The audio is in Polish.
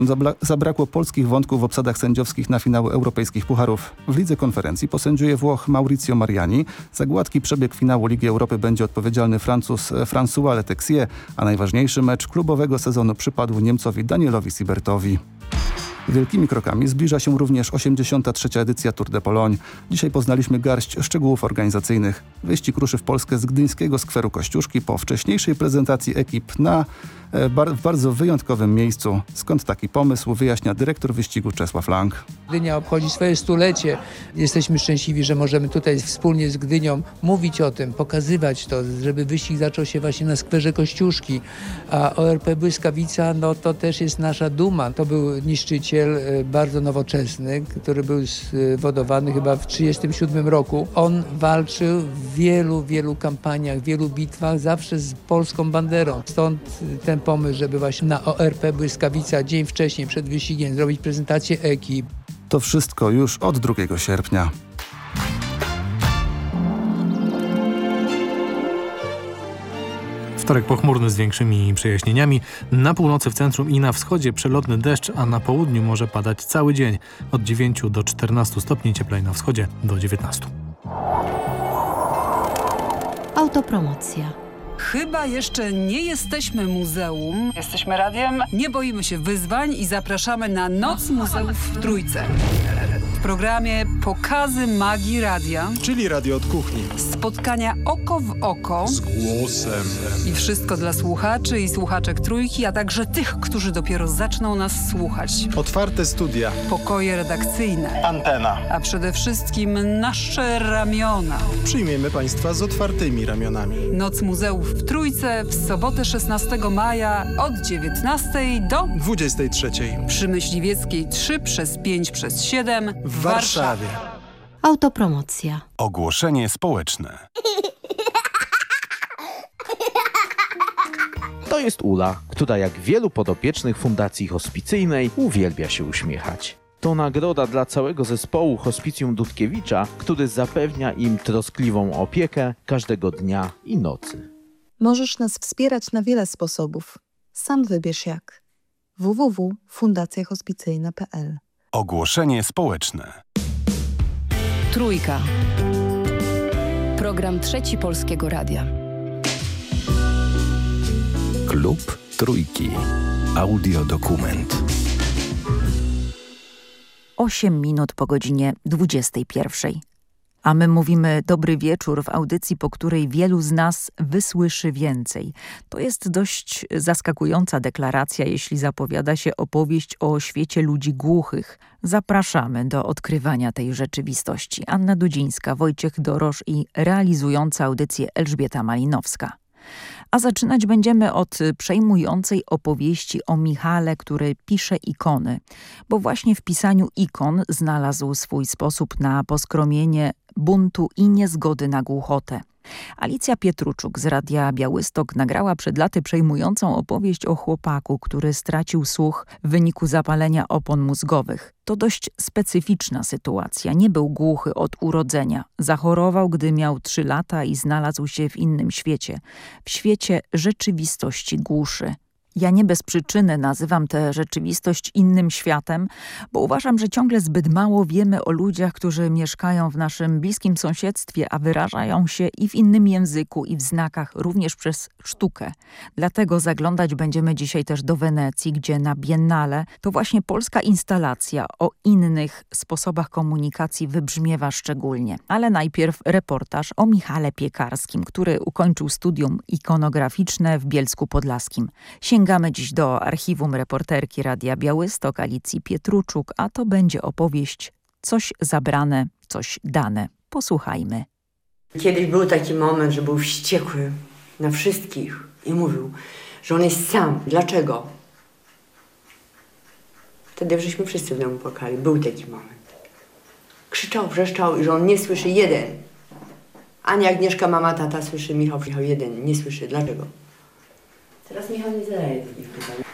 Zabrakło polskich wątków w obsadach sędziowskich na finały europejskich pucharów. W Lidze Konferencji posędziuje Włoch Maurizio Mariani. Za gładki przebieg finału Ligi Europy będzie odpowiedzialny Francuz François Letexier, a najważniejszy mecz klubowego sezonu przypadł Niemcowi Danielowi Siebertowi. Wielkimi krokami zbliża się również 83. edycja Tour de Pologne. Dzisiaj poznaliśmy garść szczegółów organizacyjnych. Wyścig ruszy w Polskę z gdyńskiego skweru Kościuszki po wcześniejszej prezentacji ekip w bardzo wyjątkowym miejscu. Skąd taki pomysł, wyjaśnia dyrektor wyścigu Czesław Lang. Gdynia obchodzi swoje 100-lecie. Jesteśmy szczęśliwi, że możemy tutaj wspólnie z Gdynią mówić o tym, pokazywać to, żeby wyścig zaczął się właśnie na skwerze Kościuszki. A ORP Błyskawica, no to też jest nasza duma. To był niszczyciel bardzo nowoczesny, który był zwodowany chyba w 1937 roku. On walczył w wielu kampaniach, w wielu bitwach, zawsze z polską banderą. Stąd ten pomysł, żeby właśnie na ORP Błyskawica dzień wcześniej przed wyścigiem zrobić prezentację ekip. To wszystko już od 2 sierpnia. Wtorek pochmurny z większymi przejaśnieniami. Na północy, w centrum i na wschodzie przelotny deszcz, a na południu może padać cały dzień. Od 9 do 14 stopni, cieplej na wschodzie do 19. Autopromocja. Chyba jeszcze nie jesteśmy muzeum. Jesteśmy radiem. Nie boimy się wyzwań i zapraszamy na Noc Muzeów w Trójce. W programie Pokazy Magii Radia. Czyli radio od kuchni. Spotkania oko w oko. Z głosem. I wszystko dla słuchaczy i słuchaczek Trójki, a także tych, którzy dopiero zaczną nas słuchać. Otwarte studia. Pokoje redakcyjne. Antena. A przede wszystkim nasze ramiona. Przyjmiemy Państwa z otwartymi ramionami. Noc Muzeów w Trójce w sobotę 16 maja od 19 do 23. przy Myśliwieckiej 3/5/7 w Warszawie. Autopromocja. Ogłoszenie społeczne. To jest Ula, która jak wielu podopiecznych Fundacji Hospicyjnej uwielbia się uśmiechać. To nagroda dla całego zespołu Hospicjum Dudkiewicza, który zapewnia im troskliwą opiekę każdego dnia i nocy. Możesz nas wspierać na wiele sposobów. Sam wybierz jak. www.fundacjahospicyjna.pl. Ogłoszenie społeczne. Trójka. Program Trzeci Polskiego Radia. Klub Trójki. Audiodokument. 8 minut po godzinie 21. A my mówimy dobry wieczór w audycji, po której wielu z nas wysłyszy więcej. To jest dość zaskakująca deklaracja, jeśli zapowiada się opowieść o świecie ludzi głuchych. Zapraszamy do odkrywania tej rzeczywistości. Anna Dudzińska, Wojciech Dorosz i realizująca audycję Elżbieta Malinowska. A zaczynać będziemy od przejmującej opowieści o Michale, który pisze ikony. Bo właśnie w pisaniu ikon znalazł swój sposób na poskromienie buntu i niezgody na głuchotę. Alicja Pietruczuk z Radia Białystok nagrała przed laty przejmującą opowieść o chłopaku, który stracił słuch w wyniku zapalenia opon mózgowych. To dość specyficzna sytuacja. Nie był głuchy od urodzenia. Zachorował, gdy miał 3 lata i znalazł się w innym świecie. W świecie rzeczywistości głuszy. Ja nie bez przyczyny nazywam tę rzeczywistość innym światem, bo uważam, że ciągle zbyt mało wiemy o ludziach, którzy mieszkają w naszym bliskim sąsiedztwie, a wyrażają się i w innym języku, i w znakach, również przez sztukę. Dlatego zaglądać będziemy dzisiaj też do Wenecji, gdzie na Biennale to właśnie polska instalacja o innych sposobach komunikacji wybrzmiewa szczególnie. Ale najpierw reportaż o Michale Piekarskim, który ukończył studium ikonograficzne w Bielsku Podlaskim. Sięgamy dziś do archiwum reporterki Radia Białystok, Alicji Pietruczuk, a to będzie opowieść Coś zabrane, coś dane. Posłuchajmy. Kiedyś był taki moment, że był wściekły na wszystkich i mówił, że on jest sam. Dlaczego? Wtedy żeśmy wszyscy w domu płakali. Był taki moment. Krzyczał, wrzeszczał i że on nie słyszy jeden. Ani Agnieszka, mama, tata słyszy, Michał jeden nie słyszy. Dlaczego? Teraz Michał nie zadaje takich pytań.